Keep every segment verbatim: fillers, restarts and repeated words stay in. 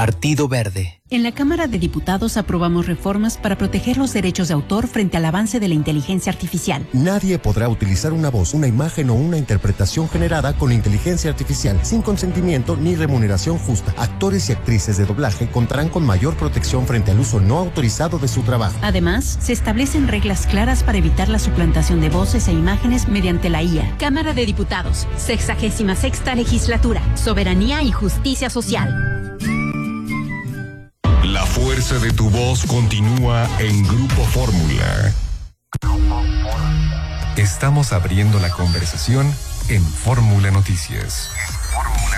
Partido Verde. En la Cámara de Diputados aprobamos reformas para proteger los derechos de autor frente al avance de la inteligencia artificial. Nadie podrá utilizar una voz, una imagen o una interpretación generada con inteligencia artificial sin consentimiento ni remuneración justa. Actores y actrices de doblaje contarán con mayor protección frente al uso no autorizado de su trabajo. Además, se establecen reglas claras para evitar la suplantación de voces e imágenes mediante la I A. Cámara de Diputados, sexagésima sexta legislatura, soberanía y justicia social. La fuerza de tu voz continúa en Grupo Fórmula. Estamos abriendo la conversación en Fórmula Noticias. Fórmula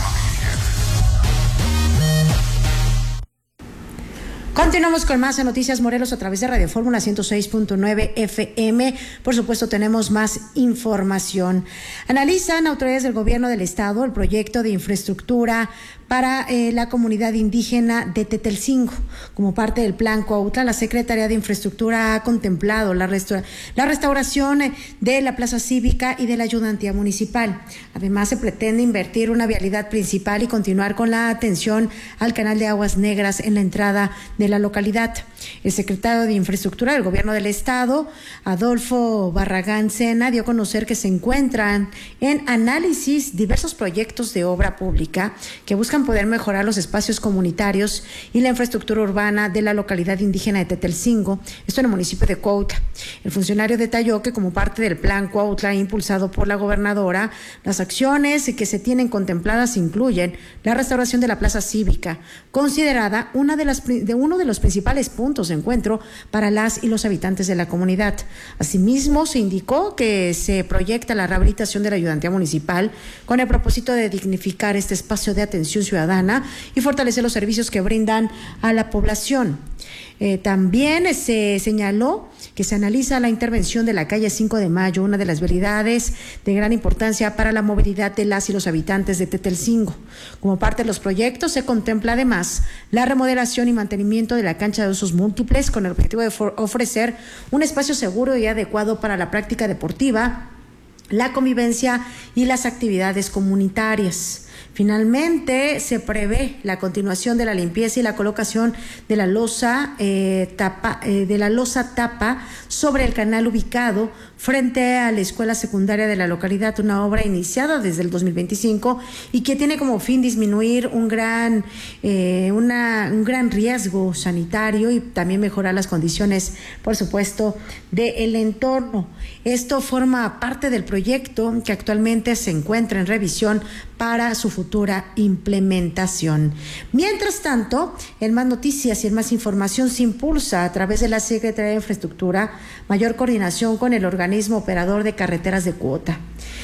Noticias. Continuamos con más Noticias Morelos a través de Radio Fórmula ciento seis punto nueve F M. Por supuesto, tenemos más información. Analizan autoridades del gobierno del estado el proyecto de infraestructura para eh, la comunidad indígena de Tetelcingo. Como parte del Plan Cuautla, la Secretaría de Infraestructura ha contemplado la, resta- la restauración de la plaza cívica y de la ayudantía municipal. Además, se pretende invertir una vialidad principal y continuar con la atención al canal de aguas negras en la entrada de la localidad. El secretario de Infraestructura del Gobierno del Estado, Adolfo Barragán Sena, dio a conocer que se encuentran en análisis diversos proyectos de obra pública que buscan poder mejorar los espacios comunitarios y la infraestructura urbana de la localidad indígena de Tetelcingo, esto en el municipio de Cuautla. El funcionario detalló que como parte del Plan Cuautla impulsado por la gobernadora, las acciones que se tienen contempladas incluyen la restauración de la plaza cívica, considerada una de las de uno de los principales puntos de encuentro para las y los habitantes de la comunidad. Asimismo, se indicó que se proyecta la rehabilitación de la ayudantía municipal con el propósito de dignificar este espacio de atención ciudadana y fortalecer los servicios que brindan a la población. Eh, también se señaló que se analiza la intervención de la calle cinco de mayo, una de las vialidades de gran importancia para la movilidad de las y los habitantes de Tetelcingo. Como parte de los proyectos se contempla además la remodelación y mantenimiento de la cancha de usos múltiples con el objetivo de ofrecer un espacio seguro y adecuado para la práctica deportiva, la convivencia y las actividades comunitarias. Finalmente, se prevé la continuación de la limpieza y la colocación de la losa eh, tapa, eh, de la losa tapa sobre el canal ubicado frente a la escuela secundaria de la localidad, una obra iniciada desde el dos mil veinticinco y que tiene como fin disminuir un gran, eh, una, un gran riesgo sanitario y también mejorar las condiciones, por supuesto, del entorno. Esto forma parte del proyecto que actualmente se encuentra en revisión para su futura implementación. Mientras tanto, en más noticias y en más información se impulsa a través de la Secretaría de Infraestructura mayor coordinación con el organismo operador de carreteras de cuota.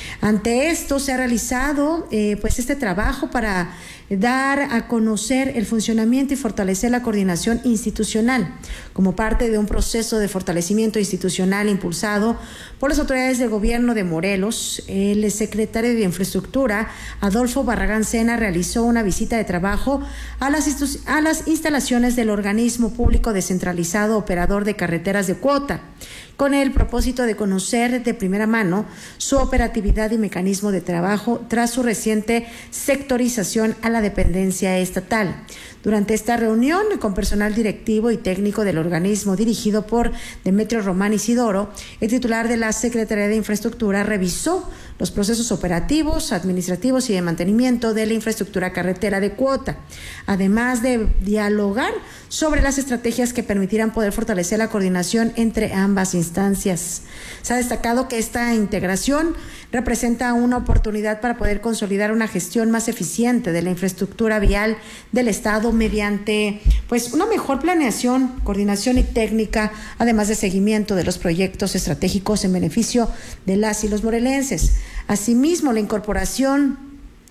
Ante esto se ha realizado eh, pues este trabajo para dar a conocer el funcionamiento y fortalecer la coordinación institucional como parte de un proceso de fortalecimiento institucional impulsado por las autoridades del gobierno de Morelos. El secretario de Infraestructura, Adolfo Barragán Sena, realizó una visita de trabajo a las, a las instalaciones del organismo público descentralizado operador de carreteras de cuota, con el propósito de conocer de primera mano su operatividad y mecanismo de trabajo tras su reciente sectorización a la dependencia estatal. Durante esta reunión con personal directivo y técnico del organismo dirigido por Demetrio Román Isidoro, el titular de la Secretaría de Infraestructura revisó los procesos operativos, administrativos y de mantenimiento de la infraestructura carretera de cuota, además de dialogar sobre las estrategias que permitirán poder fortalecer la coordinación entre ambas instancias. Se ha destacado que esta integración representa una oportunidad para poder consolidar una gestión más eficiente de la infraestructura vial del Estado mediante pues una mejor planeación, coordinación y técnica, además de seguimiento de los proyectos estratégicos en beneficio de las y los morelenses. Asimismo, la incorporación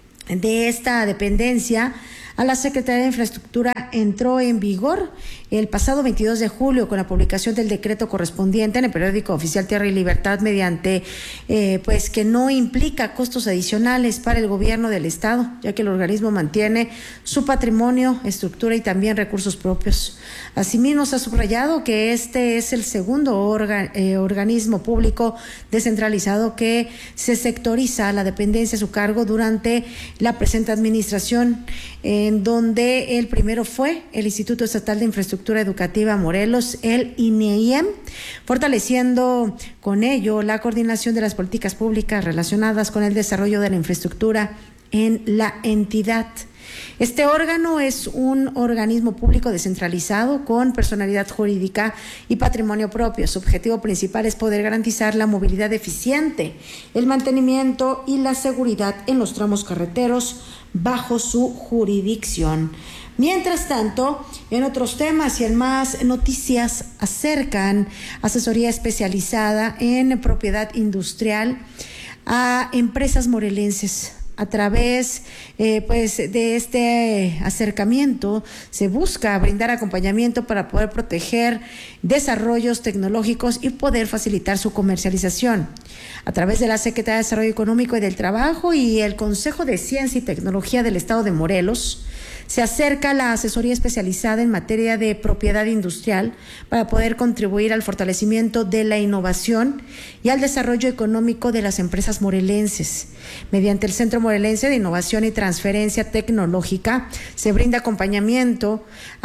de esta dependencia a la Secretaría de Infraestructura entró en vigor el pasado veintidós de julio con la publicación del decreto correspondiente en el periódico oficial Tierra y Libertad, mediante eh, pues que no implica costos adicionales para el gobierno del Estado, ya que el organismo mantiene su patrimonio, estructura y también recursos propios. Asimismo, se ha subrayado que este es el segundo orga, eh, organismo público descentralizado que se sectoriza la dependencia a su cargo durante la presente administración. Eh, en donde el primero fue el Instituto Estatal de Infraestructura Educativa Morelos, el I N E I M, fortaleciendo con ello la coordinación de las políticas públicas relacionadas con el desarrollo de la infraestructura en la entidad. Este órgano es un organismo público descentralizado con personalidad jurídica y patrimonio propio. Su objetivo principal es poder garantizar la movilidad eficiente, el mantenimiento y la seguridad en los tramos carreteros bajo su jurisdicción. Mientras tanto, en otros temas y en más noticias acercan asesoría especializada en propiedad industrial a empresas morelenses. A través eh, pues de este acercamiento se busca brindar acompañamiento para poder proteger desarrollos tecnológicos y poder facilitar su comercialización. A través de la Secretaría de Desarrollo Económico y del Trabajo y el Consejo de Ciencia y Tecnología del Estado de Morelos, se acerca la asesoría especializada en materia de propiedad industrial para poder contribuir al fortalecimiento de la innovación y al desarrollo económico de las empresas morelenses. Mediante el Centro Morelense de Innovación y Transferencia Tecnológica se brinda acompañamiento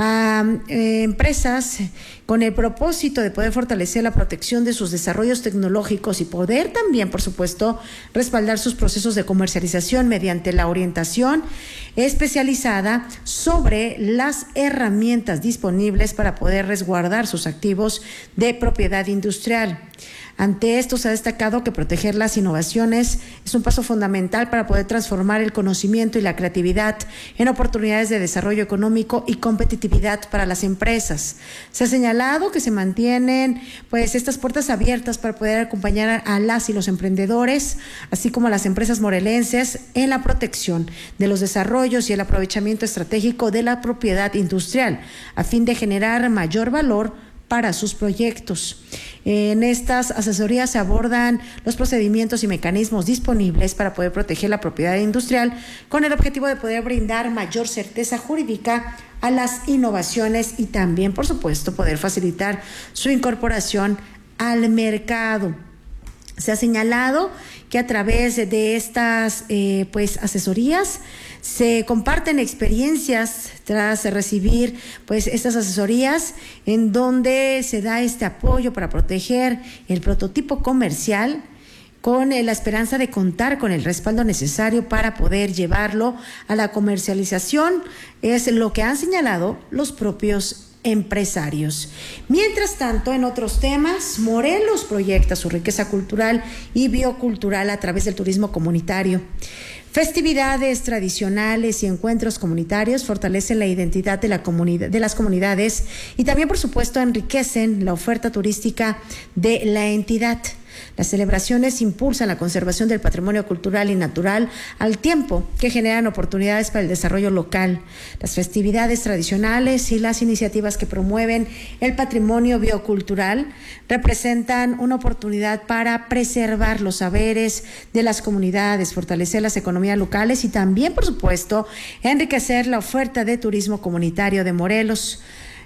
a eh, empresas con el propósito de poder fortalecer la protección de sus desarrollos tecnológicos y poder también, por supuesto, respaldar sus procesos de comercialización mediante la orientación especializada sobre las herramientas disponibles para poder resguardar sus activos de propiedad industrial. Ante esto se ha destacado que proteger las innovaciones es un paso fundamental para poder transformar el conocimiento y la creatividad en oportunidades de desarrollo económico y competitividad para las empresas. Se ha señalado que se mantienen pues estas puertas abiertas para poder acompañar a las y los emprendedores, así como a las empresas morelenses en la protección de los desarrollos y el aprovechamiento estratégico de la propiedad industrial, a fin de generar mayor valor para sus proyectos. En estas asesorías se abordan los procedimientos y mecanismos disponibles para poder proteger la propiedad industrial con el objetivo de poder brindar mayor certeza jurídica a las innovaciones y también, por supuesto, poder facilitar su incorporación al mercado. Se ha señalado que a través de estas eh, pues asesorías se comparten experiencias tras recibir pues estas asesorías, en donde se da este apoyo para proteger el prototipo comercial con la esperanza de contar con el respaldo necesario para poder llevarlo a la comercialización. Es lo que han señalado los propios empresarios. Mientras tanto, en otros temas, Morelos proyecta su riqueza cultural y biocultural a través del turismo comunitario. Festividades tradicionales y encuentros comunitarios fortalecen la identidad de la comunidad, de las comunidades y también, por supuesto, enriquecen la oferta turística de la entidad. Las celebraciones impulsan la conservación del patrimonio cultural y natural al tiempo que generan oportunidades para el desarrollo local. Las festividades tradicionales y las iniciativas que promueven el patrimonio biocultural representan una oportunidad para preservar los saberes de las comunidades, fortalecer las economías locales y también, por supuesto, enriquecer la oferta de turismo comunitario de Morelos,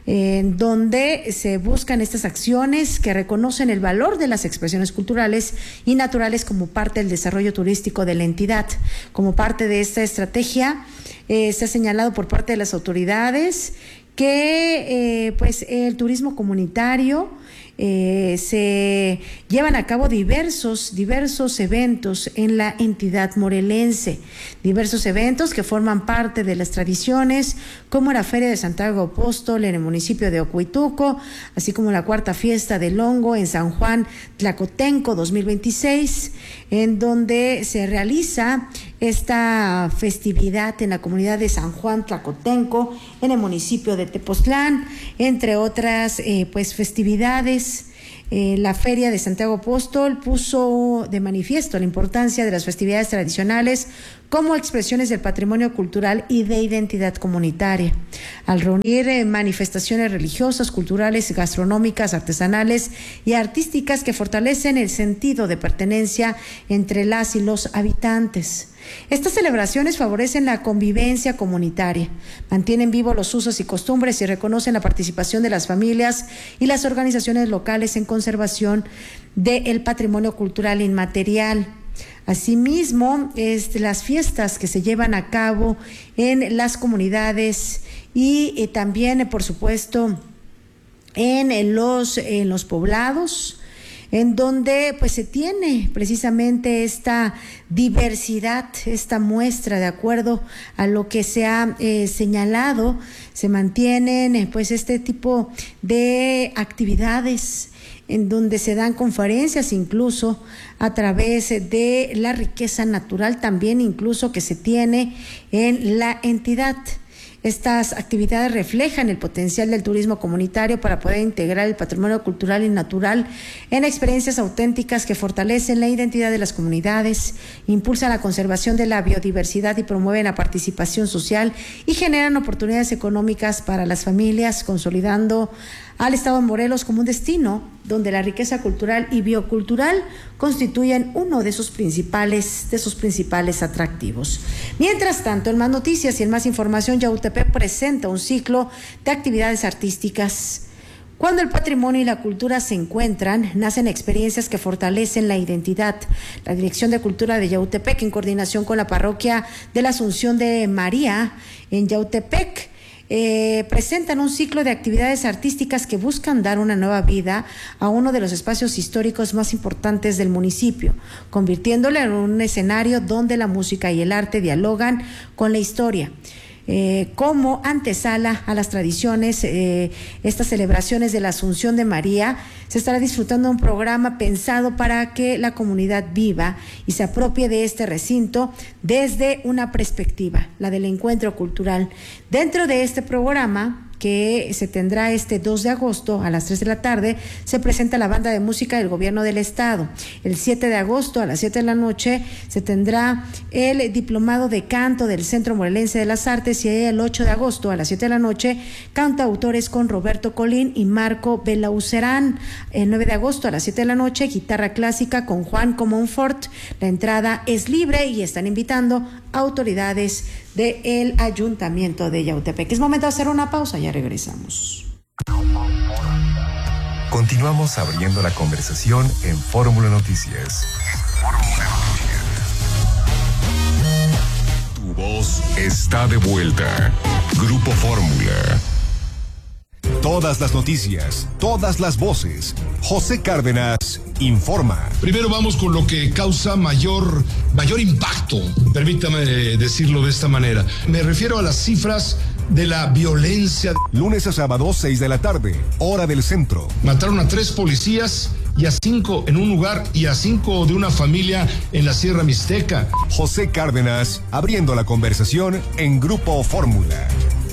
en donde se buscan estas acciones que reconocen el valor de las expresiones culturales y naturales como parte del desarrollo turístico de la entidad. Como parte de esta estrategia, eh, se ha señalado por parte de las autoridades que eh, pues el turismo comunitario Eh, se llevan a cabo diversos, diversos eventos en la entidad morelense, diversos eventos que forman parte de las tradiciones, como la Feria de Santiago Apóstol en el municipio de Ocuituco, así como la cuarta fiesta del hongo en San Juan Tlacotenco dos mil veintiséis, en donde se realiza esta festividad en la comunidad de San Juan Tlacotenco, en el municipio de Tepoztlán, entre otras eh, pues festividades. Eh, la Feria de Santiago Apóstol puso de manifiesto la importancia de las festividades tradicionales como expresiones del patrimonio cultural y de identidad comunitaria, al reunir eh, manifestaciones religiosas, culturales, gastronómicas, artesanales y artísticas que fortalecen el sentido de pertenencia entre las y los habitantes. Estas celebraciones favorecen la convivencia comunitaria, mantienen vivos los usos y costumbres y reconocen la participación de las familias y las organizaciones locales en conservación del patrimonio cultural inmaterial. Asimismo, este, las fiestas que se llevan a cabo en las comunidades y eh, también, eh, por supuesto, en los, en los poblados, en donde pues se tiene precisamente esta diversidad, esta muestra de acuerdo a lo que se ha eh, señalado, se mantienen eh, pues este tipo de actividades en donde se dan conferencias incluso a través de la riqueza natural también incluso que se tiene en la entidad. Estas actividades reflejan el potencial del turismo comunitario para poder integrar el patrimonio cultural y natural en experiencias auténticas que fortalecen la identidad de las comunidades, impulsan la conservación de la biodiversidad y promueven la participación social y generan oportunidades económicas para las familias, consolidando al Estado de Morelos como un destino donde la riqueza cultural y biocultural constituyen uno de sus principales, de sus principales atractivos. Mientras tanto, en más noticias y en más información, Yautepec presenta un ciclo de actividades artísticas. Cuando el patrimonio y la cultura se encuentran, nacen experiencias que fortalecen la identidad. La Dirección de Cultura de Yautepec, en coordinación con la Parroquia de la Asunción de María en Yautepec, Eh, presentan un ciclo de actividades artísticas que buscan dar una nueva vida a uno de los espacios históricos más importantes del municipio, convirtiéndolo en un escenario donde la música y el arte dialogan con la historia. Eh, como antesala a las tradiciones, eh, estas celebraciones de la Asunción de María, se estará disfrutando de un programa pensado para que la comunidad viva y se apropie de este recinto desde una perspectiva, la del encuentro cultural. Dentro de este programa, que se tendrá este dos de agosto a las tres de la tarde, se presenta la banda de música del gobierno del estado. El siete de agosto a las siete de la noche se tendrá el diplomado de canto del Centro Morelense de las Artes y el ocho de agosto a las siete de la noche cantautores con Roberto Colín y Marco Belaucerán. El nueve de agosto a las siete de la noche guitarra clásica con Juan Comonfort. La entrada es libre y están invitando autoridades del Ayuntamiento de Yautepec. Es momento de hacer una pausa, ya regresamos. Continuamos abriendo la conversación en Fórmula Noticias. Fórmula Noticias. Tu voz está de vuelta. Grupo Fórmula. Todas las noticias, todas las voces. José Cárdenas informa. Primero vamos con lo que causa mayor, mayor impacto, permítame decirlo de esta manera. Me refiero a las cifras de la violencia. Lunes a sábado, seis de la tarde, hora del centro. Mataron a tres policías y a cinco en un lugar y a cinco de una familia en la Sierra Mixteca. José Cárdenas, abriendo la conversación en Grupo Fórmula.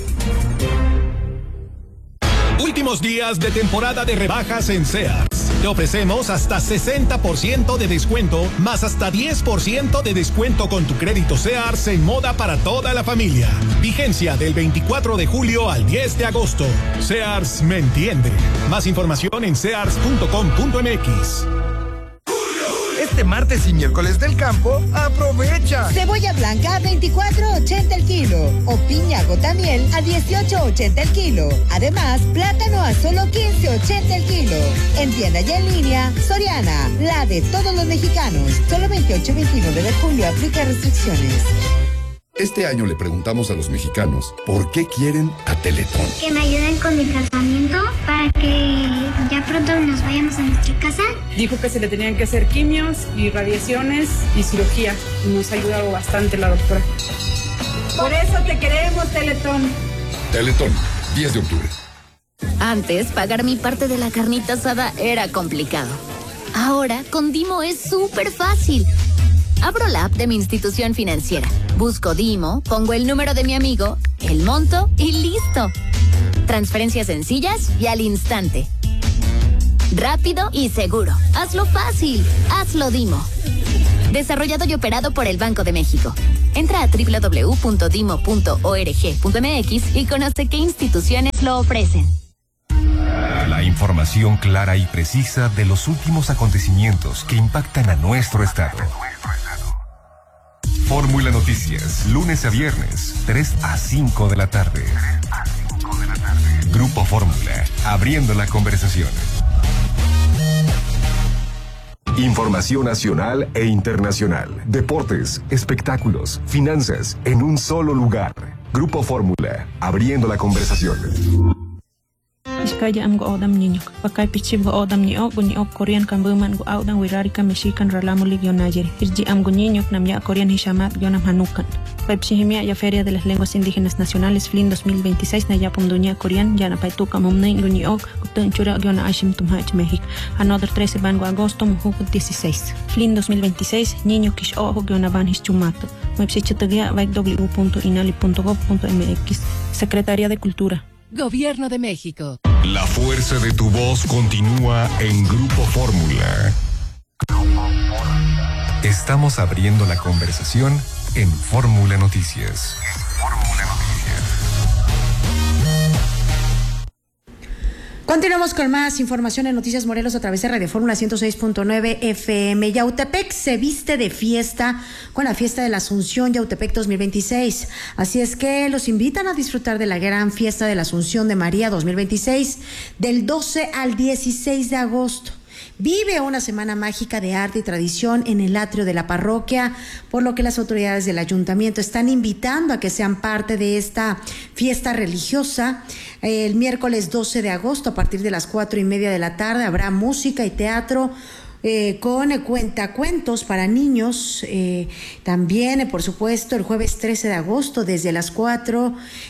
Últimos días de temporada de rebajas en Sears. Te ofrecemos hasta sesenta por ciento de descuento, más hasta diez por ciento de descuento con tu crédito Sears en moda para toda la familia. Vigencia del veinticuatro de julio al diez de agosto. Sears me entiende. Más información en sears punto com punto m x. Este martes y miércoles del campo, aprovecha. Cebolla blanca a veinticuatro ochenta el kilo o piña gotamiel a dieciocho ochenta el kilo. Además, plátano a solo quince ochenta el kilo. En tienda y en línea, Soriana, la de todos los mexicanos. Solo veintiocho y veintinueve de julio, aplica restricciones. Este año le preguntamos a los mexicanos por qué quieren a Teletón. Que me ayuden con mi tratamiento para que ya pronto nos vayamos a nuestra casa. Dijo que se le tenían que hacer quimios y radiaciones y cirugía. Nos ha ayudado bastante la doctora. Por eso te queremos, Teletón. Teletón, diez de octubre. Antes, pagar mi parte de la carnita asada era complicado. Ahora, con Dimo es súper fácil. Abro la app de mi institución financiera, busco Dimo, pongo el número de mi amigo, el monto y listo. Transferencias sencillas y al instante. Rápido y seguro. Hazlo fácil. Hazlo Dimo. Desarrollado y operado por el Banco de México. Entra a doble u doble u doble u punto dimo punto org punto m x y conoce qué instituciones lo ofrecen. La información clara y precisa de los últimos acontecimientos que impactan a nuestro estado. Fórmula Noticias, lunes a viernes, tres a cinco de la tarde. Grupo Fórmula, abriendo la conversación. Información nacional e internacional. Deportes, espectáculos, finanzas, en un solo lugar. Grupo Fórmula, abriendo la conversación. Iskaya am go odam niño, pakai pichib go odam niño, go niño Korean kan buman go audan wirarika mexican ralamu ligionayeri. Irji am go niño nam ya Korean hishamat yonam hanukan. Pepsihimia ya Feria de las Lenguas Indígenas Nacionales F L I N dos mil veintiséis na ya pumduña Korean ya na paituka mumnei go niño, gutun chura yona ashim tumhach México. Another trece van go agosto mujuk dieciséis. F L I N dos mil veintiséis niño kish ojo yona van hischumato. Mepsichitagia vaik w punto inali punto gov punto m x. Secretaría de Cultura. Gobierno de México. La fuerza de tu voz continúa en Grupo Fórmula. Estamos abriendo la conversación en Fórmula Noticias. Fórmula Continuamos con más información en Noticias Morelos a través de Radio Fórmula ciento seis punto nueve F M. Yautepec se viste de fiesta con la fiesta de la Asunción Yautepec dos mil veintiséis. Así es que los invitan a disfrutar de la gran fiesta de la Asunción de María dos mil veintiséis del doce al dieciséis de agosto. Vive una semana mágica de arte y tradición en el atrio de la parroquia, por lo que las autoridades del ayuntamiento están invitando a que sean parte de esta fiesta religiosa. El miércoles doce de agosto, a partir de las cuatro y media de la tarde, habrá música y teatro Eh, con eh, cuentacuentos para niños. Eh, también, eh, por supuesto, el jueves trece de agosto, desde las cuatro,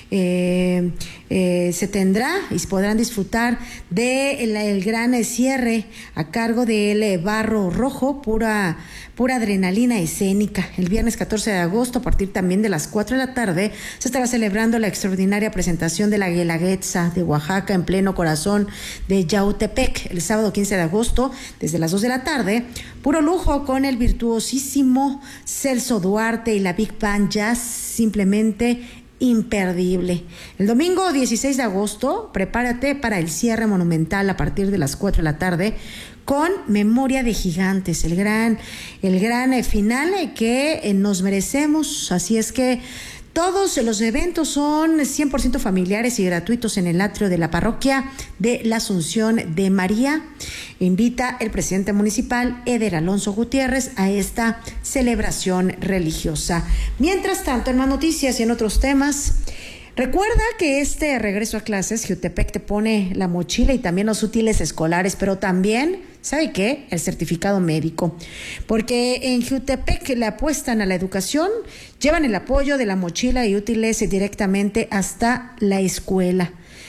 eh, eh, se tendrá y se podrán disfrutar del de el gran eh, cierre a cargo del eh, Barro Rojo, pura, pura adrenalina escénica. El viernes catorce de agosto, a partir también de las cuatro de la tarde, se estará celebrando la extraordinaria presentación de la Guelaguetza de Oaxaca en pleno corazón de Yautepec. El sábado quince de agosto, desde las dos de la tarde, puro lujo con el virtuosísimo Celso Duarte y la Big Band Jazz, simplemente imperdible. El domingo dieciséis de agosto, prepárate para el cierre monumental a partir de las cuatro de la tarde con Memoria de Gigantes, el gran, el gran final que nos merecemos. Así es que todos los eventos son cien por ciento familiares y gratuitos en el atrio de la parroquia de la Asunción de María. Invita el presidente municipal, Eder Alonso Gutiérrez, a esta celebración religiosa. Mientras tanto, en más noticias y en otros temas, recuerda que este regreso a clases, Jutepec te pone la mochila y también los útiles escolares, pero también, ¿sabe qué? El certificado médico. Porque en Jutepec le apuestan a la educación, llevan el apoyo de la mochila y útiles directamente hasta la escuela.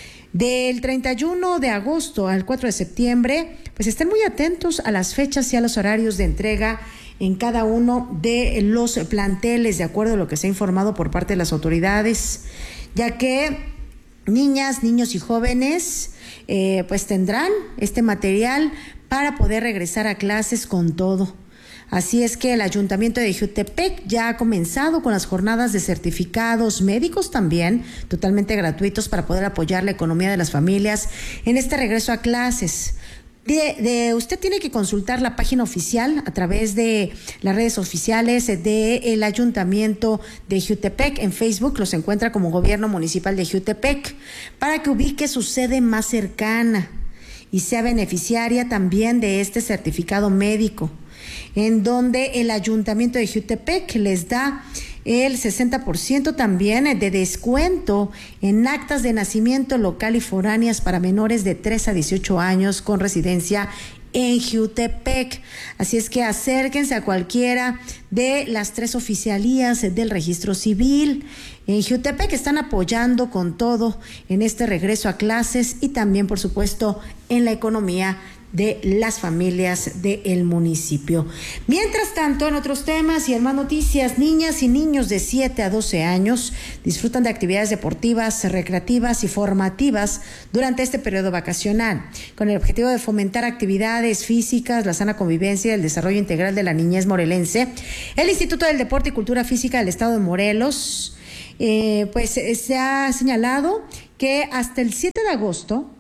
Del treinta y uno de agosto al cuatro de septiembre, pues estén muy atentos a las fechas y a los horarios de entrega en cada uno de los planteles, de acuerdo a lo que se ha informado por parte de las autoridades, ya que niñas, niños y jóvenes eh, pues tendrán este material para poder regresar a clases con todo. Así es que el Ayuntamiento de Jutepec ya ha comenzado con las jornadas de certificados médicos también, totalmente gratuitos, para poder apoyar la economía de las familias en este regreso a clases. De, de, usted tiene que consultar la página oficial a través de las redes oficiales del Ayuntamiento de Jutepec. En Facebook los encuentra como Gobierno Municipal de Jutepec, para que ubique su sede más cercana y sea beneficiaria también de este certificado médico, en donde el Ayuntamiento de Jutepec les da el sesenta por ciento también de descuento en actas de nacimiento local y foráneas para menores de tres a dieciocho años con residencia en Jutepec. Así es que acérquense a cualquiera de las tres oficialías del registro civil. En Jutepec están apoyando con todo en este regreso a clases y también, por supuesto, en la economía de las familias del municipio. Mientras tanto, en otros temas y en más noticias, niñas y niños de siete a doce años disfrutan de actividades deportivas, recreativas y formativas durante este periodo vacacional, con el objetivo de fomentar actividades físicas, la sana convivencia y el desarrollo integral de la niñez morelense. El Instituto del Deporte y Cultura Física del Estado de Morelos, eh, pues se ha señalado que hasta el siete de agosto,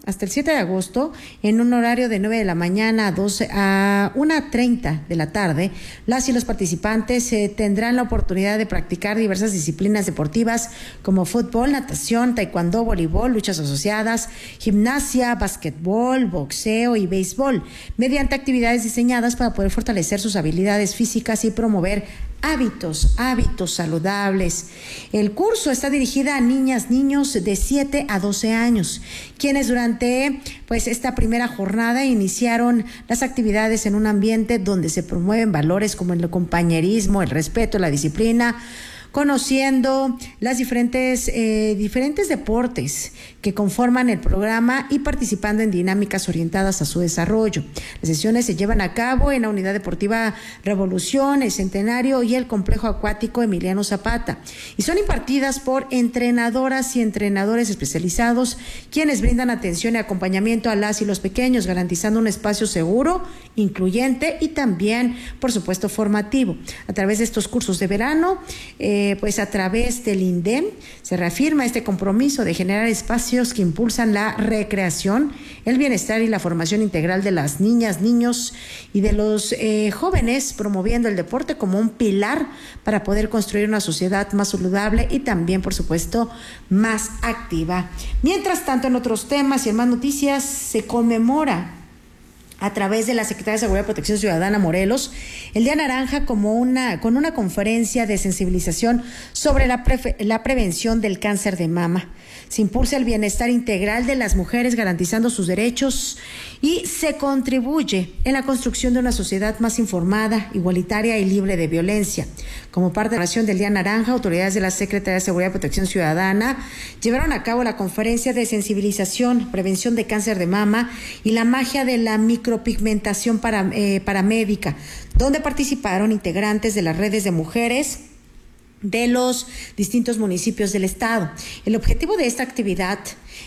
hasta el siete de agosto, en un horario de nueve de la mañana a doce a una treinta de la tarde, las y los participantes eh, tendrán la oportunidad de practicar diversas disciplinas deportivas como fútbol, natación, taekwondo, voleibol, luchas asociadas, gimnasia, basquetbol, boxeo y béisbol, mediante actividades diseñadas para poder fortalecer sus habilidades físicas y promover hábitos, hábitos saludables. El curso está dirigida a niñas, niños de siete a doce años, quienes durante pues esta primera jornada iniciaron las actividades en un ambiente donde se promueven valores como el compañerismo, el respeto, la disciplina, conociendo las diferentes, eh, diferentes deportes que conforman el programa y participando en dinámicas orientadas a su desarrollo. Las sesiones se llevan a cabo en la Unidad Deportiva Revolución, el Centenario y el Complejo Acuático Emiliano Zapata, y son impartidas por entrenadoras y entrenadores especializados, quienes brindan atención y acompañamiento a las y los pequeños, garantizando un espacio seguro, incluyente y también, por supuesto, formativo. A través de estos cursos de verano, eh, pues a través del INDEM se reafirma este compromiso de generar espacios que impulsan la recreación, el bienestar y la formación integral de las niñas, niños y de los eh, jóvenes, promoviendo el deporte como un pilar para poder construir una sociedad más saludable y también, por supuesto, más activa. Mientras tanto, en otros temas y en más noticias, se conmemora a través de la Secretaría de Seguridad y Protección Ciudadana Morelos el Día Naranja como una, con una conferencia de sensibilización sobre la, pre, la prevención del cáncer de mama. Se impulsa el bienestar integral de las mujeres garantizando sus derechos y se contribuye en la construcción de una sociedad más informada, igualitaria y libre de violencia. Como parte de la oración del Día Naranja, autoridades de la Secretaría de Seguridad y Protección Ciudadana llevaron a cabo la conferencia de sensibilización, prevención de cáncer de mama y la magia de la micropigmentación para, eh, paramédica, donde participaron integrantes de las redes de mujeres de los distintos municipios del estado. El objetivo de esta actividad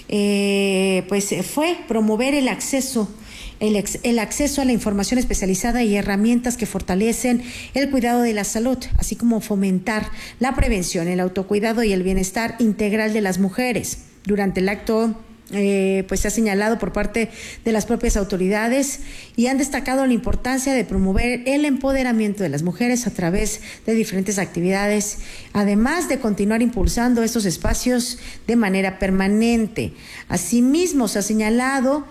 eh, pues fue promover el acceso El, ex, el acceso a la información especializada y herramientas que fortalecen el cuidado de la salud, así como fomentar la prevención, el autocuidado y el bienestar integral de las mujeres. Durante el acto, eh, pues se ha señalado por parte de las propias autoridades y han destacado la importancia de promover el empoderamiento de las mujeres a través de diferentes actividades, además de continuar impulsando estos espacios de manera permanente. Asimismo, se ha señalado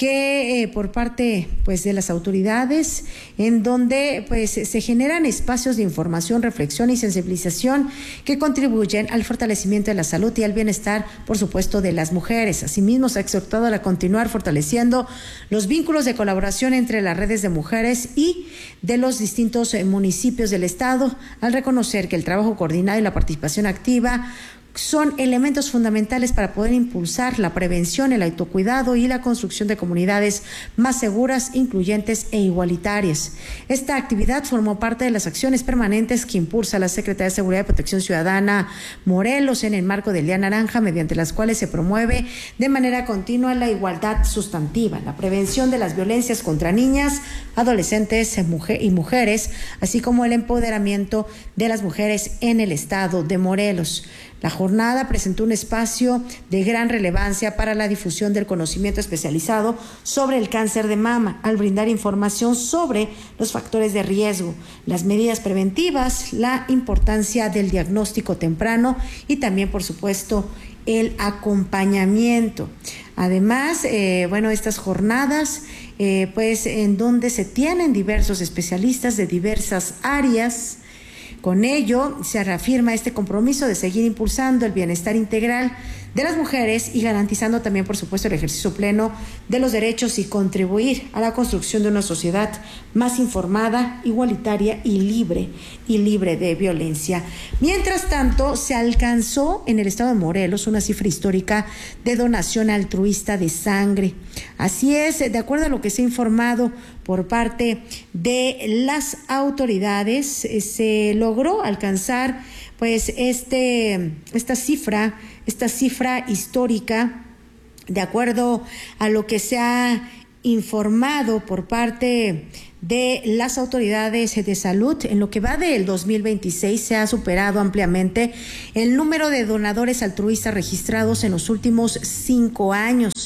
que eh, por parte pues de las autoridades, en donde pues se generan espacios de información, reflexión y sensibilización que contribuyen al fortalecimiento de la salud y al bienestar, por supuesto, de las mujeres. Asimismo, se ha exhortado a continuar fortaleciendo los vínculos de colaboración entre las redes de mujeres y de los distintos eh, municipios del estado, al reconocer que el trabajo coordinado y la participación activa son elementos fundamentales para poder impulsar la prevención, el autocuidado y la construcción de comunidades más seguras, incluyentes e igualitarias. Esta actividad formó parte de las acciones permanentes que impulsa la Secretaría de Seguridad y Protección Ciudadana Morelos en el marco del Día Naranja, mediante las cuales se promueve de manera continua la igualdad sustantiva, la prevención de las violencias contra niñas, adolescentes y mujeres, así como el empoderamiento de las mujeres en el estado de Morelos. La jornada presentó un espacio de gran relevancia para la difusión del conocimiento especializado sobre el cáncer de mama, al brindar información sobre los factores de riesgo, las medidas preventivas, la importancia del diagnóstico temprano y también, por supuesto, el acompañamiento. Además, eh, bueno, estas jornadas, eh, pues en donde se tienen diversos especialistas de diversas áreas. Con ello, se reafirma este compromiso de seguir impulsando el bienestar integral de las mujeres y garantizando también, por supuesto, el ejercicio pleno de los derechos y contribuir a la construcción de una sociedad más informada, igualitaria y libre, y libre de violencia. Mientras tanto, se alcanzó en el estado de Morelos una cifra histórica de donación altruista de sangre. Así es, de acuerdo a lo que se ha informado por parte de las autoridades, se logró alcanzar pues este esta cifra, esta cifra histórica, de acuerdo a lo que se ha informado por parte de las autoridades de salud. En lo que va del dos mil veintiséis se ha superado ampliamente el número de donadores altruistas registrados en los últimos cinco años.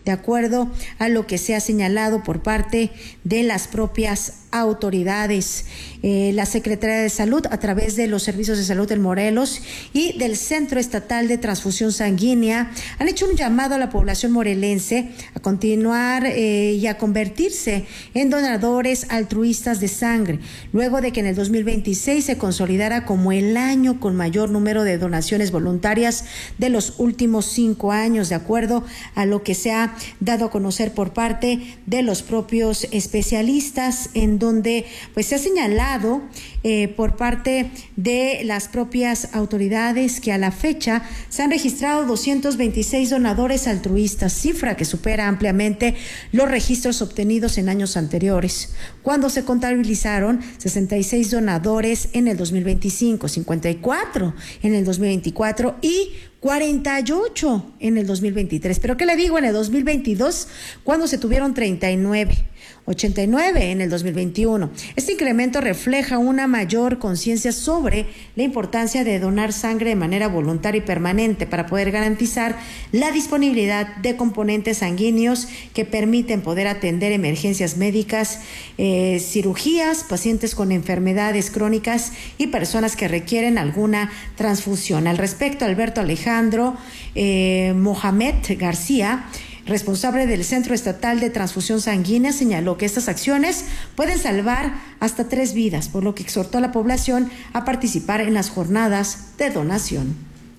de acuerdo a lo que se ha señalado por parte de las propias autoridades. Eh, la Secretaría de Salud, a través de los servicios de salud en Morelos y del Centro Estatal de Transfusión Sanguínea, han hecho un llamado a la población morelense a continuar eh, y a convertirse en donadores altruistas de sangre, luego de que en el dos mil veintiséis se consolidara como el año con mayor número de donaciones voluntarias de los últimos cinco años, de acuerdo a lo que se ha dado a conocer por parte de los propios especialistas, en donde pues se ha señalado eh, por parte de las propias autoridades que a la fecha se han registrado doscientos veintiséis donadores altruistas, cifra que supera ampliamente los registros obtenidos en años anteriores, cuando se contabilizaron sesenta y seis donadores en el dos mil veinticinco, cincuenta y cuatro en el dos mil veinticuatro y cuarenta y ocho en el dos mil veintitrés. Pero ¿qué le digo? En el dos mil veintidós, cuando se tuvieron treinta y nueve, ochenta y nueve en el dos mil veintiuno. Este incremento refleja una mayor conciencia sobre la importancia de donar sangre de manera voluntaria y permanente para poder garantizar la disponibilidad de componentes sanguíneos que permiten poder atender emergencias médicas, eh, cirugías, pacientes con enfermedades crónicas y personas que requieren alguna transfusión. Al respecto, Alberto Alejandro eh, Mohamed García, responsable del Centro Estatal de Transfusión Sanguínea, señaló que estas acciones pueden salvar hasta tres vidas, por lo que exhortó a la población a participar en las jornadas de donación.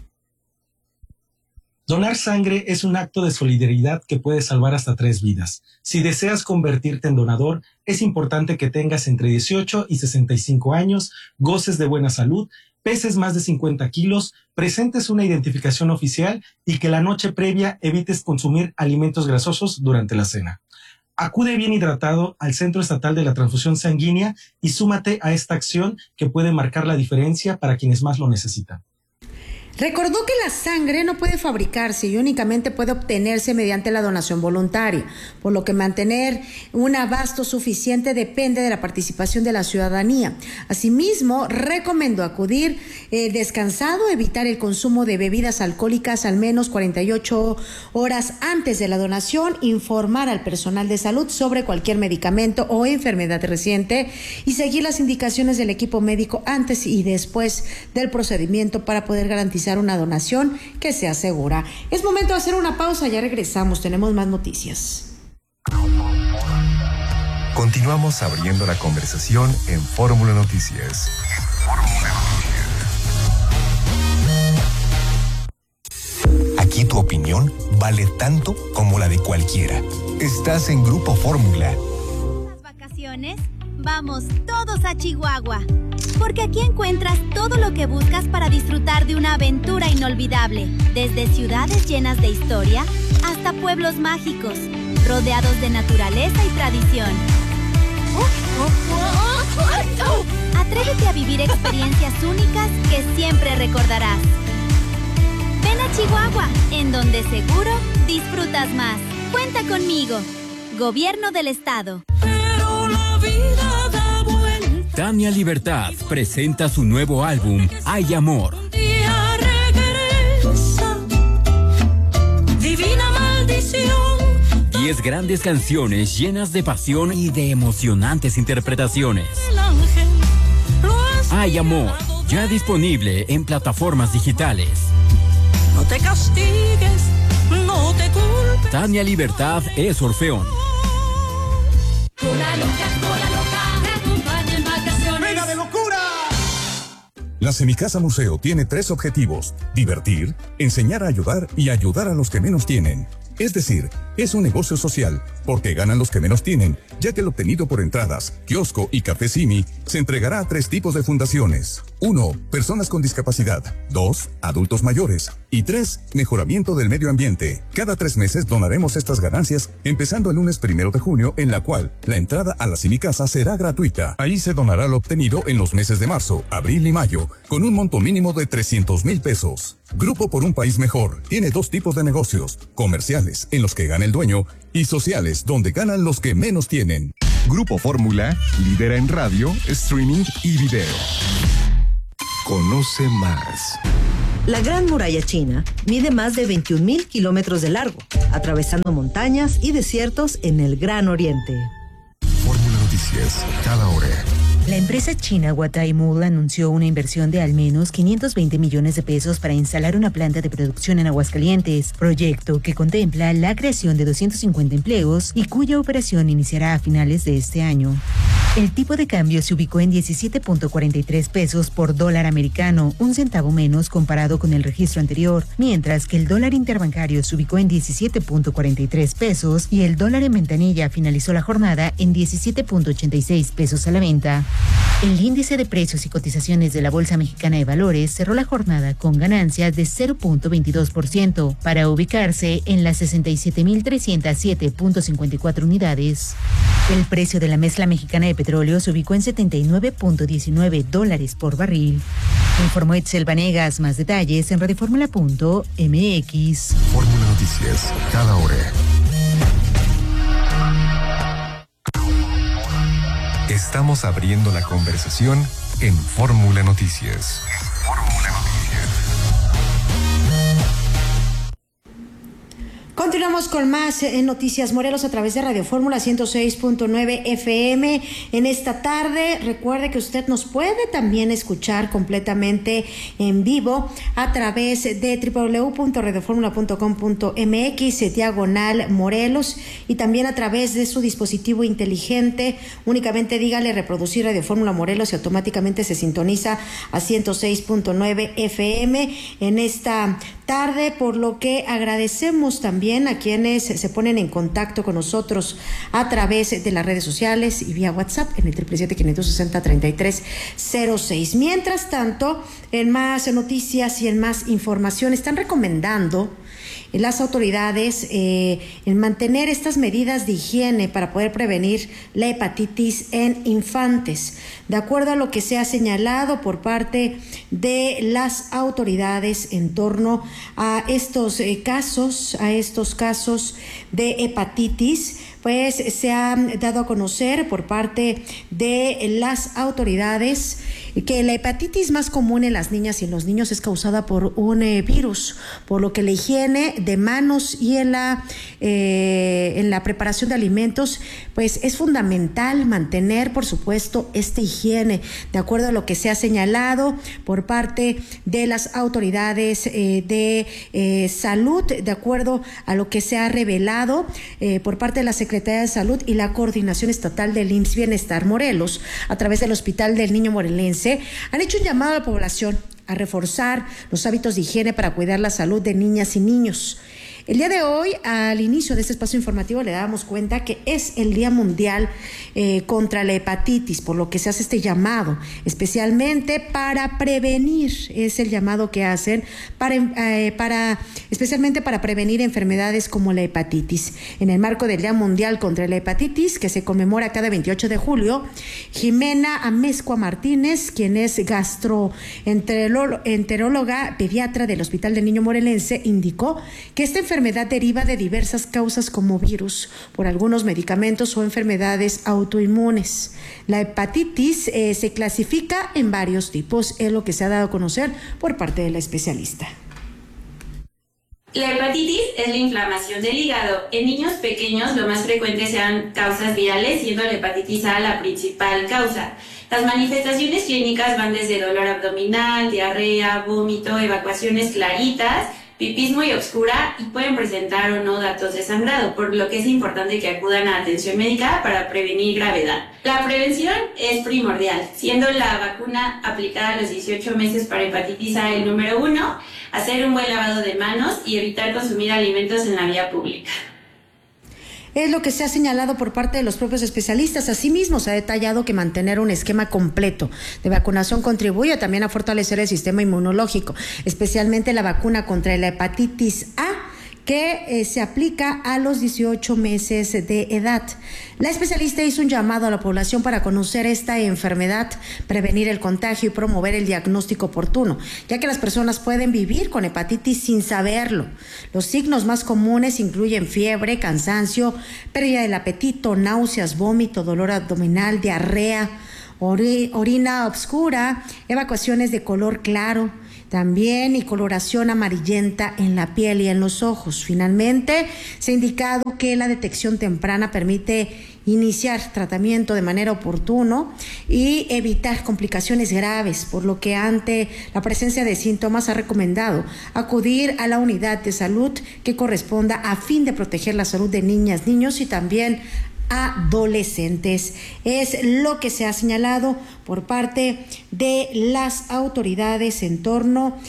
Donar sangre es un acto de solidaridad que puede salvar hasta tres vidas. Si deseas convertirte en donador, es importante que tengas entre dieciocho y sesenta y cinco años, goces de buena salud, peses más de cincuenta kilos, presentes una identificación oficial y que la noche previa evites consumir alimentos grasosos durante la cena. Acude bien hidratado al Centro Estatal de la Transfusión Sanguínea y súmate a esta acción que puede marcar la diferencia para quienes más lo necesitan. Recordó que la sangre no puede fabricarse y únicamente puede obtenerse mediante la donación voluntaria, por lo que mantener un abasto suficiente depende de la participación de la ciudadanía. Asimismo, recomendó acudir eh, descansado, evitar el consumo de bebidas alcohólicas al menos cuarenta y ocho horas antes de la donación, informar al personal de salud sobre cualquier medicamento o enfermedad reciente y seguir las indicaciones del equipo médico antes y después del procedimiento para poder garantizar una donación que sea segura. Es momento de hacer una pausa, ya regresamos, tenemos más noticias. Continuamos abriendo la conversación en Fórmula Noticias. Aquí tu opinión vale tanto como la de cualquiera. Estás en Grupo Fórmula. Las vacaciones, vamos todos a Chihuahua. Porque aquí encuentras todo lo que buscas para disfrutar de una aventura inolvidable. Desde ciudades llenas de historia hasta pueblos mágicos, rodeados de naturaleza y tradición. Atrévete a vivir experiencias únicas que siempre recordarás. Ven a Chihuahua, en donde seguro disfrutas más. Cuenta conmigo. Gobierno del Estado. Pero la vida da vuelta. Tania Libertad presenta su nuevo álbum, Hay Amor. Un día regresa, divina maldición. Diez grandes canciones llenas de pasión y de emocionantes interpretaciones. El ángel lo has Hay Amor, ya disponible en plataformas digitales. No te castigues, no te culpes. Tania Libertad es Orfeón. Cola loca, cola loca, te acompaña en vacaciones. ¡Venga de locura! La Semicasa Museo tiene tres objetivos: divertir, enseñar a ayudar y ayudar a los que menos tienen. Es decir, es un negocio social, porque ganan los que menos tienen, ya que el obtenido por entradas, kiosco y café Simi se entregará a tres tipos de fundaciones. Uno, personas con discapacidad. Dos, adultos mayores. Y tres, mejoramiento del medio ambiente. Cada tres meses donaremos estas ganancias, empezando el lunes primero de junio, en la cual la entrada a la Semicasa será gratuita. Ahí se donará lo obtenido en los meses de marzo, abril y mayo, con un monto mínimo de trescientos mil pesos. Grupo por un País Mejor tiene dos tipos de negocios: comerciales, en los que gana el dueño, y sociales, donde ganan los que menos tienen. Grupo Fórmula lidera en radio, streaming y video. Conoce más. La Gran Muralla China mide más de veintiún mil kilómetros de largo atravesando montañas y desiertos en el Gran Oriente. Fórmula Noticias, cada hora. La empresa china Huatai Mul anunció una inversión de al menos quinientos veinte millones de pesos para instalar una planta de producción en Aguascalientes, proyecto que contempla la creación de doscientos cincuenta empleos y cuya operación iniciará a finales de este año. El tipo de cambio se ubicó en diecisiete punto cuarenta y tres pesos por dólar americano, un centavo menos comparado con el registro anterior, mientras que el dólar interbancario se ubicó en diecisiete punto cuarenta y tres pesos y el dólar en ventanilla finalizó la jornada en diecisiete punto ochenta y seis pesos a la venta. El índice de precios y cotizaciones de la Bolsa Mexicana de Valores cerró la jornada con ganancias de cero punto veintidós por ciento para ubicarse en las sesenta y siete mil trescientos siete punto cincuenta y cuatro unidades. El precio de la mezcla mexicana de petróleo se ubicó en setenta y nueve punto diecinueve dólares por barril. Informó Itzel Vanegas. Más detalles en radioformula punto m x. Fórmula Noticias, cada hora. Estamos abriendo la conversación en Fórmula Noticias. Fórmula Noticias. Continuamos con más en Noticias Morelos a través de Radio Fórmula ciento seis punto nueve F M en esta tarde. Recuerde que usted nos puede también escuchar completamente en vivo a través de doble u doble u doble u punto radio fórmula punto com punto m x diagonal Morelos y también a través de su dispositivo inteligente. Únicamente dígale reproducir Radio Fórmula Morelos y automáticamente se sintoniza a ciento seis punto nueve F M en esta tarde, por lo que agradecemos también a quienes se ponen en contacto con nosotros a través de las redes sociales y vía WhatsApp en el siete siete siete, cinco seis cero, tres tres cero seis. Mientras tanto, en más noticias y en más información, están recomendando las autoridades eh, en mantener estas medidas de higiene para poder prevenir la hepatitis en infantes. De acuerdo a lo que se ha señalado por parte de las autoridades en torno a estos eh, casos, a estos casos de hepatitis, pues se ha dado a conocer por parte de las autoridades que la hepatitis más común en las niñas y en los niños es causada por un eh, virus, por lo que la higiene de manos y en la eh, en la preparación de alimentos, pues es fundamental mantener, por supuesto, esta higiene, de acuerdo a lo que se ha señalado por parte de las autoridades eh, de eh, salud, de acuerdo a lo que se ha revelado eh, por parte de la Secretaría de Salud y la Coordinación Estatal del I M S S Bienestar Morelos, a través del Hospital del Niño Morelense, han hecho un llamado a la población a reforzar los hábitos de higiene para cuidar la salud de niñas y niños. El día de hoy, al inicio de este espacio informativo, le dábamos cuenta que es el Día Mundial eh, contra la Hepatitis, por lo que se hace este llamado, especialmente para prevenir, es el llamado que hacen, para, eh, para especialmente para prevenir enfermedades como la hepatitis. En el marco del Día Mundial contra la Hepatitis, que se conmemora cada veintiocho de julio, Jimena Amezcua Martínez, quien es gastroenteróloga pediatra del Hospital del Niño Morelense, indicó que esta enfermedad enfermedad deriva de diversas causas como virus, por algunos medicamentos o enfermedades autoinmunes. La hepatitis eh, se clasifica en varios tipos, es lo que se ha dado a conocer por parte de la especialista. La hepatitis es la inflamación del hígado. En niños pequeños lo más frecuente sean causas virales, siendo la hepatitis A la principal causa. Las manifestaciones clínicas van desde dolor abdominal, diarrea, vómito, evacuaciones claritas, pipis muy oscura y pueden presentar o no datos de sangrado, por lo que es importante que acudan a atención médica para prevenir gravedad. La prevención es primordial, siendo la vacuna aplicada a los dieciocho meses para hepatitis A el número uno, hacer un buen lavado de manos y evitar consumir alimentos en la vía pública. Es lo que se ha señalado por parte de los propios especialistas. Asimismo, se ha detallado que mantener un esquema completo de vacunación contribuye también a fortalecer el sistema inmunológico, especialmente la vacuna contra la hepatitis A, que eh, se aplica a los dieciocho meses de edad. La especialista hizo un llamado a la población para conocer esta enfermedad, prevenir el contagio y promover el diagnóstico oportuno, ya que las personas pueden vivir con hepatitis sin saberlo. Los signos más comunes incluyen fiebre, cansancio, pérdida del apetito, náuseas, vómito, dolor abdominal, diarrea, ori- orina oscura, evacuaciones de color claro, también y coloración amarillenta en la piel y en los ojos. Finalmente, se ha indicado que la detección temprana permite iniciar tratamiento de manera oportuna y evitar complicaciones graves, por lo que ante la presencia de síntomas ha recomendado acudir a la unidad de salud que corresponda a fin de proteger la salud de niñas, niños y también adolescentes. Es lo que se ha señalado por parte de las autoridades en torno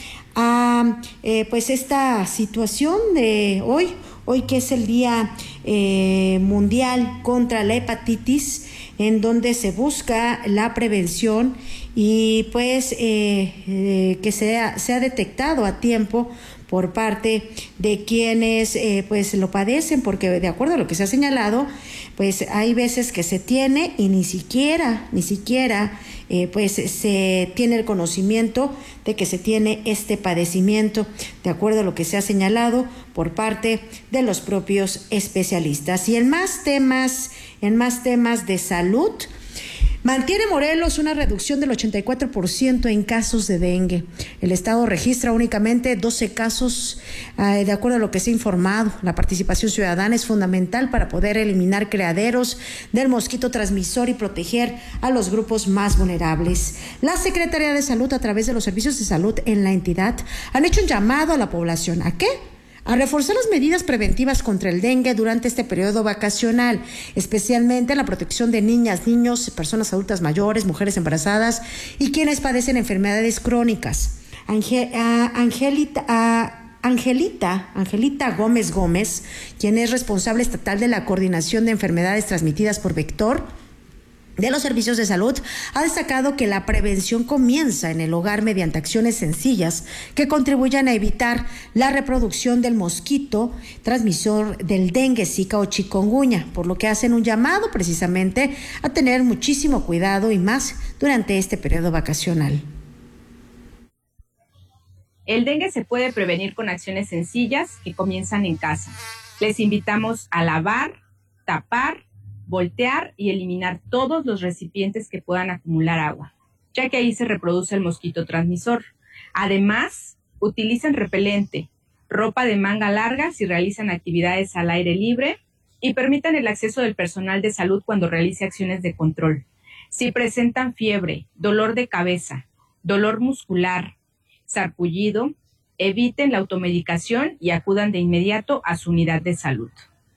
a eh, pues esta situación de hoy, hoy que es el Día eh, Mundial contra la Hepatitis, en donde se busca la prevención y pues eh, eh, que sea, sea detectado a tiempo por parte de quienes eh, pues lo padecen, porque de acuerdo a lo que se ha señalado, pues hay veces que se tiene y ni siquiera, ni siquiera eh, pues se tiene el conocimiento de que se tiene este padecimiento, de acuerdo a lo que se ha señalado por parte de los propios especialistas. Y en más temas, en más temas de salud, mantiene Morelos una reducción del ochenta y cuatro por ciento en casos de dengue. El estado registra únicamente doce casos, eh, de acuerdo a lo que se ha informado. La participación ciudadana es fundamental para poder eliminar criaderos del mosquito transmisor y proteger a los grupos más vulnerables. La Secretaría de Salud, a través de los servicios de salud en la entidad, han hecho un llamado a la población. ¿A qué? A reforzar las medidas preventivas contra el dengue durante este periodo vacacional, especialmente la protección de niñas, niños, personas adultas mayores, mujeres embarazadas y quienes padecen enfermedades crónicas. Ange, uh, Angelita, uh, Angelita, Angelita Gómez Gómez, quien es responsable estatal de la coordinación de enfermedades transmitidas por vector de los servicios de salud, ha destacado que la prevención comienza en el hogar mediante acciones sencillas que contribuyan a evitar la reproducción del mosquito transmisor del dengue, zika o chikungunya, por lo que hacen un llamado precisamente a tener muchísimo cuidado y más durante este periodo vacacional. El dengue se puede prevenir con acciones sencillas que comienzan en casa. Les invitamos a lavar, tapar, voltear y eliminar todos los recipientes que puedan acumular agua, ya que ahí se reproduce el mosquito transmisor. Además, utilicen repelente, ropa de manga larga si realizan actividades al aire libre y permitan el acceso del personal de salud cuando realice acciones de control. Si presentan fiebre, dolor de cabeza, dolor muscular, sarpullido, eviten la automedicación y acudan de inmediato a su unidad de salud.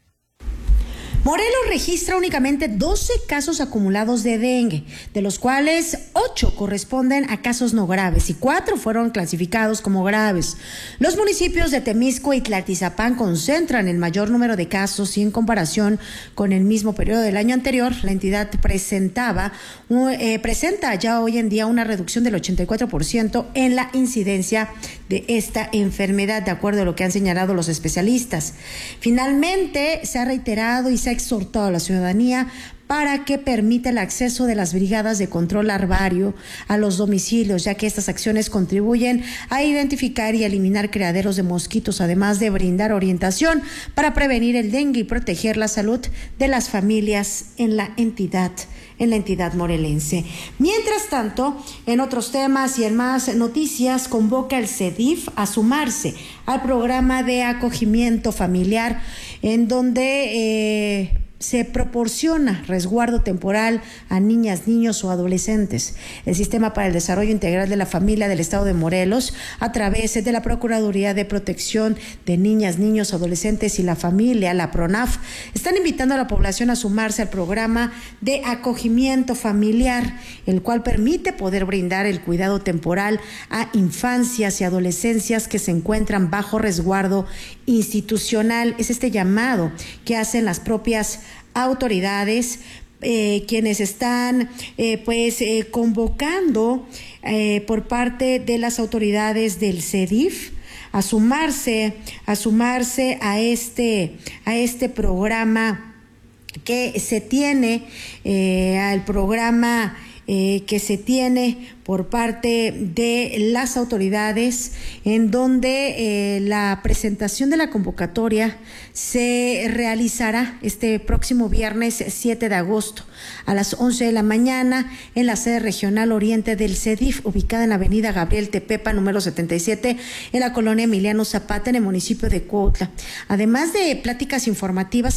Morelos registra únicamente doce casos acumulados de dengue, de los cuales ocho corresponden a casos no graves y cuatro fueron clasificados como graves. Los municipios de Temisco y Tlaltizapán concentran el mayor número de casos y en comparación con el mismo periodo del año anterior, la entidad presentaba, eh, presenta ya hoy en día una reducción del ochenta y cuatro por ciento en la incidencia de esta enfermedad, de acuerdo a lo que han señalado los especialistas. Finalmente, se ha reiterado y se ha exhortado a la ciudadanía para que permita el acceso de las brigadas de control larvario a los domicilios, ya que estas acciones contribuyen a identificar y eliminar criaderos de mosquitos, además de brindar orientación para prevenir el dengue y proteger la salud de las familias en la entidad. en la entidad morelense. Mientras tanto, en otros temas y en más noticias, convoca el CEDIF a sumarse al programa de acogimiento familiar, en donde eh, se proporciona resguardo temporal a niñas, niños o adolescentes. El Sistema para el Desarrollo Integral de la Familia del Estado de Morelos, a través de la Procuraduría de Protección de Niñas, Niños, Adolescentes y la Familia, la PRONAF, están invitando a la población a sumarse al programa de acogimiento familiar, el cual permite poder brindar el cuidado temporal a infancias y adolescencias que se encuentran bajo resguardo institucional. Es este llamado que hacen las propias autoridades, eh, quienes están eh, pues eh, convocando eh, por parte de las autoridades del CEDIF a sumarse a sumarse a este a este programa que se tiene, eh, al programa eh, que se tiene por parte de las autoridades, en donde eh, la presentación de la convocatoria se realizará este próximo viernes siete de agosto a las once de la mañana en la sede regional oriente del CEDIF, ubicada en la avenida Gabriel Tepepa, número setenta y siete, en la colonia Emiliano Zapata, en el municipio de Cuautla. Además de pláticas informativas